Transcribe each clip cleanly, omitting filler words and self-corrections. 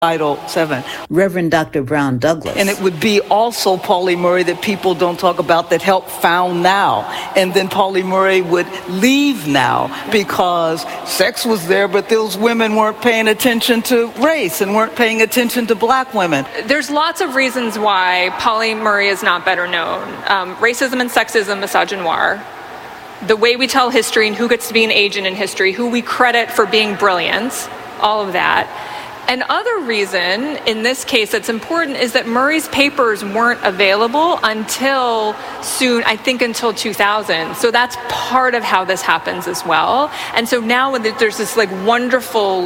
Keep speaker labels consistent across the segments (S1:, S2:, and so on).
S1: Title VII.
S2: Reverend Dr. Brown Douglas.
S1: And it would be also Pauli Murray that people don't talk about that helped found NOW. And then Pauli Murray would leave NOW because sex was there, but those women weren't paying attention to race and weren't paying attention to black women.
S3: There's lots of reasons why Pauli Murray is not better known. Racism and sexism, misogynoir. The way we tell history and who gets to be an agent in history, who we credit for being brilliant, all of that. Another reason, in this case, that's important is that Murray's papers weren't available until soon, I think until 2000. So that's part of how this happens as well. And so now when there's this wonderful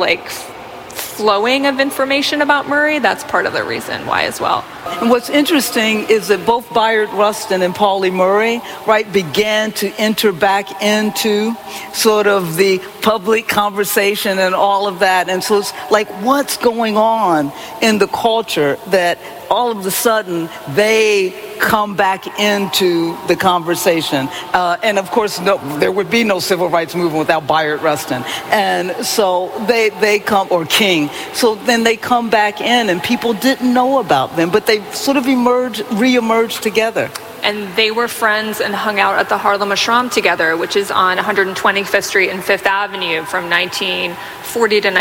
S3: flowing of information about Murray, that's part of the reason why as well.
S1: And what's interesting is that both Bayard Rustin and Pauli Murray, began to enter back into sort of the public conversation and all of that. And so it's what's going on in the culture that all of a sudden they come back into the conversation. And of course, there would be no civil rights movement without Bayard Rustin. And so they come, or King. So then they come back in and people didn't know about them, but they sort of re-emerged together.
S3: And they were friends and hung out at the Harlem Ashram together, which is on 125th Street and Fifth Avenue from 1940 to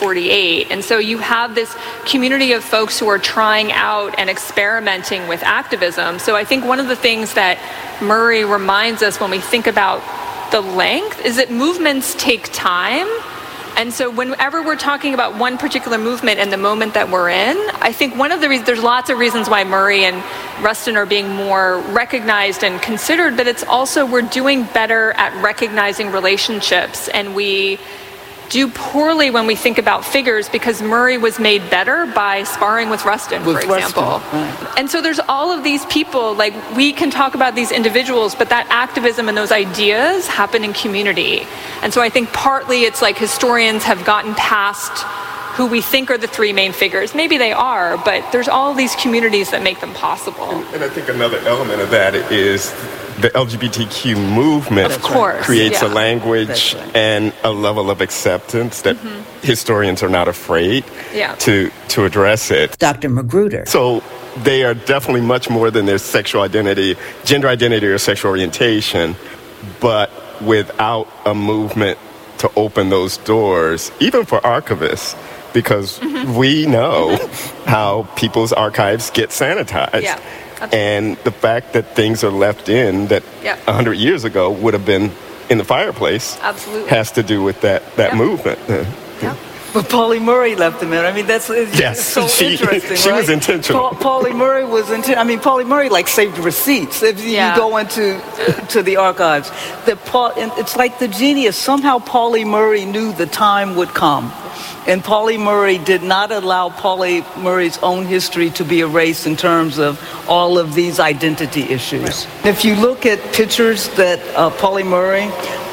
S3: 1948. And so you have this community of folks who are trying out and experimenting with activism. So I think one of the things that Murray reminds us when we think about the length is that movements take time. And so whenever we're talking about one particular movement and the moment that we're in, I think one of the reasons, there's lots of reasons why Murray and Rustin are being more recognized and considered, but it's also we're doing better at recognizing relationships, and we do poorly when we think about figures because Murray was made better by sparring with Rustin, for example.
S1: Right.
S3: And so there's all of these people, we can talk about these individuals, but that activism and those ideas happen in community. And so I think partly it's historians have gotten past who we think are the three main figures. Maybe they are, but there's all these communities that make them possible.
S4: And I think another element of that is the LGBTQ movement creates a language and a level of acceptance that historians are not afraid to address it.
S2: Dr. Magruder.
S4: So they are definitely much more than their sexual identity, gender identity, or sexual orientation, but without a movement to open those doors, even for archivists, because we know how people's archives get sanitized.
S3: Yeah.
S4: And the fact that things are left in that 100 years ago would have been in the fireplace has to do with that movement.
S1: But Pauli Murray left them in. I mean, that's so interesting.
S4: She was intentional.
S1: Pauli Murray was intentional. Pauli Murray saved receipts. If you go into the archives, it's like the genius. Somehow Pauli Murray knew the time would come. And Pauli Murray did not allow Pauli Murray's own history to be erased in terms of all of these identity issues. Right. If you look at pictures that Pauli Murray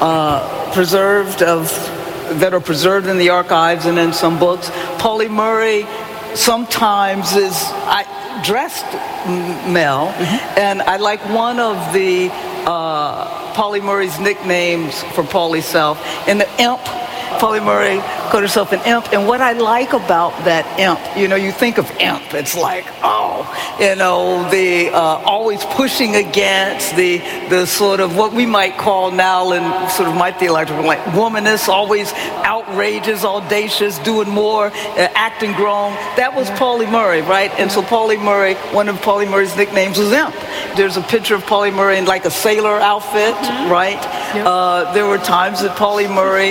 S1: that are preserved in the archives and in some books, Pauli Murray sometimes is dressed male. And I like one of the Pauli Murray's nicknames for Pauli self, and the imp. Pauli Murray called herself an imp, and what I like about that imp, you think of imp, it's the always pushing against the sort of what we might call now in sort of my theological womanist, always outrageous, audacious, doing more, acting grown. That was Pauli Murray, right? And so Pauli Murray, one of Pauli Murray's nicknames was imp. There's a picture of Pauli Murray in a sailor outfit, right? Yep. There were times that Pauli Murray,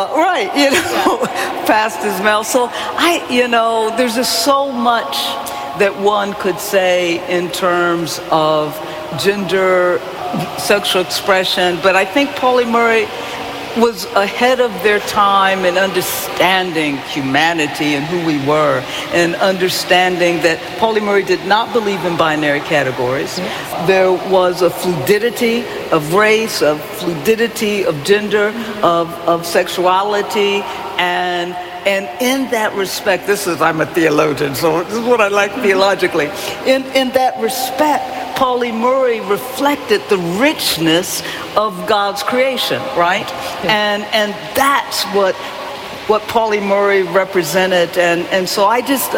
S1: passed his mouth. So there's just so much that one could say in terms of gender, sexual expression, but I think Pauli Murray was ahead of their time in understanding humanity and who we were, and understanding that Pauli Murray did not believe in binary categories. There was a fluidity of race, a fluidity of gender, of sexuality, and in that respect, I'm a theologian, so this is what I like theologically. In that respect, Pauli Murray reflected the richness of God's creation, right? And that's what what Pauli Murray represented. And so I just